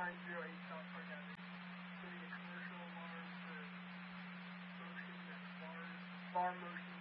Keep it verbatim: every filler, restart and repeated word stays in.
nine zero eight South Park Avenue. Getting a commercial alarm for motion, bars, bar motion.